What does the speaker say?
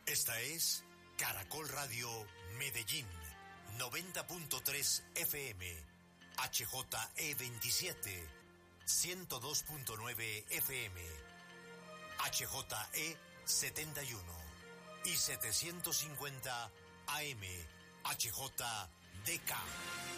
Esta es Caracol Radio Medellín, 90.3 FM, HJE27, 102.9 FM, HJE71 y 750 AM, HJDK.